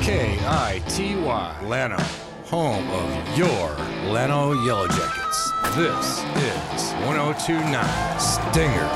KITY, Llano, home of your Llano Yellow Jackets. This is 102.9 Stinger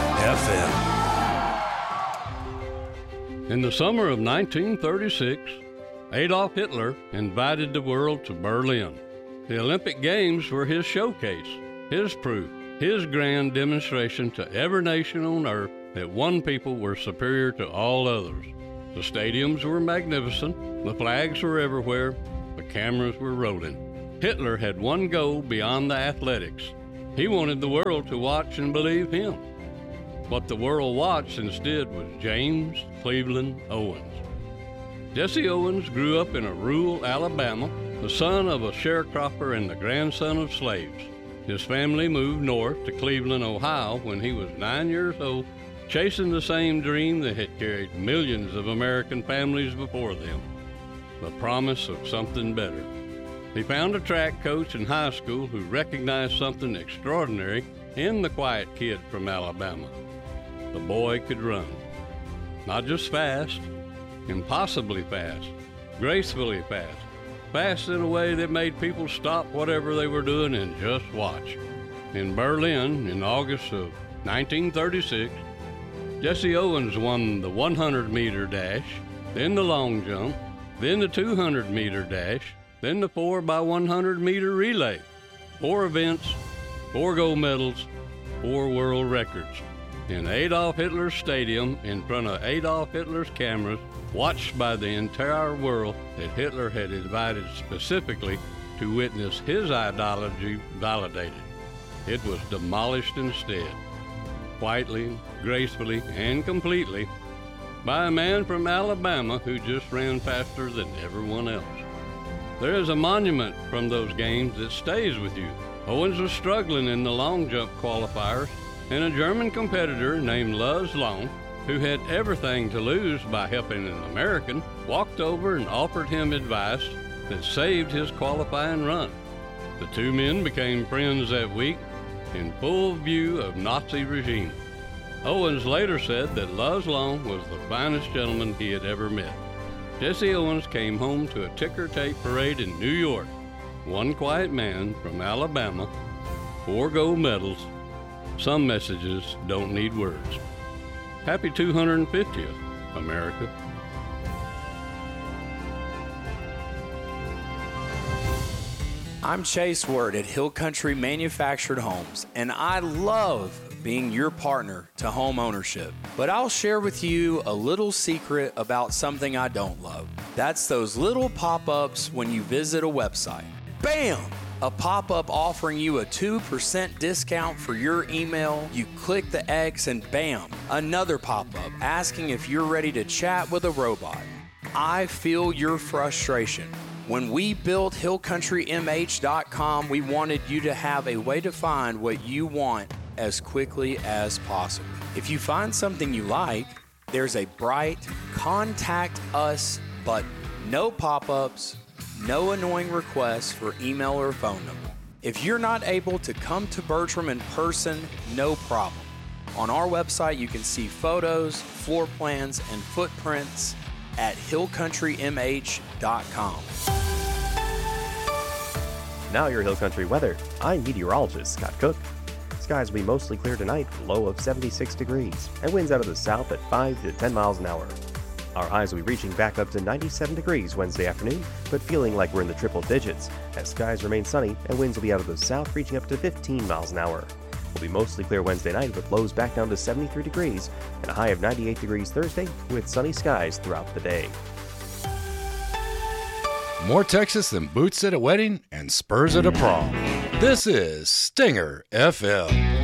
FM. In the summer of 1936, Adolf Hitler invited the world to Berlin. The Olympic Games were his showcase, his proof, his grand demonstration to every nation on earth that one people were superior to all others. The stadiums were magnificent, the flags were everywhere, the cameras were rolling. Hitler had one goal beyond the athletics. He wanted the world to watch and believe him. What the world watched instead was James Cleveland Owens. Jesse Owens grew up in a rural Alabama, the son of a sharecropper and the grandson of slaves. His family moved north to Cleveland, Ohio when he was 9 years old, chasing the same dream that had carried millions of American families before them, the promise of something better. He found a track coach in high school who recognized something extraordinary in the quiet kid from Alabama. The boy could run. Not just fast, impossibly fast, gracefully fast, fast in a way that made people stop whatever they were doing and just watch. In Berlin, in August of 1936, Jesse Owens won the 100-meter dash, then the long jump, then the 200-meter dash, then the 4x100-meter relay. 4 events, 4 gold medals, 4 world records. In Adolf Hitler's stadium, in front of Adolf Hitler's cameras, watched by the entire world that Hitler had invited specifically to witness his ideology validated. It was demolished instead, quietly, gracefully, and completely, by a man from Alabama who just ran faster than everyone else. There is a monument from those games that stays with you. Owens was struggling in the long jump qualifiers, and a German competitor named Luz Long, who had everything to lose by helping an American, walked over and offered him advice that saved his qualifying run. The two men became friends that week in full view of Nazi regime. Owens later said that Luz Long was the finest gentleman he had ever met. Jesse Owens came home to a ticker tape parade in New York. One quiet man from Alabama, 4 gold medals. Some messages don't need words. Happy 250th, America. I'm Chase Word at Hill Country Manufactured Homes, and I love being your partner to home ownership. But I'll share with you a little secret about something I don't love. That's those little pop-ups when you visit a website. Bam! A pop-up offering you a 2% discount for your email. You click the X and bam, another pop-up asking if you're ready to chat with a robot. I feel your frustration. When we built HillCountryMH.com, we wanted you to have a way to find what you want as quickly as possible. If you find something you like, there's a bright Contact Us button. No pop-ups, no annoying requests for email or phone number. If you're not able to come to Bertram in person, no problem. On our website, you can see photos, floor plans, and footprints at hillcountrymh.com. Now your Hill Country weather. I'm meteorologist Scott Cook. Skies will be mostly clear tonight, low of 76 degrees, and winds out of the south at 5 to 10 miles an hour. Our highs will be reaching back up to 97 degrees Wednesday afternoon, but feeling like we're in the triple digits, as skies remain sunny and winds will be out of the south reaching up to 15 miles an hour. Will be mostly clear Wednesday night with lows back down to 73 degrees and a high of 98 degrees Thursday with sunny skies throughout the day. More Texas than boots at a wedding and spurs at a prom. This is Stinger FM.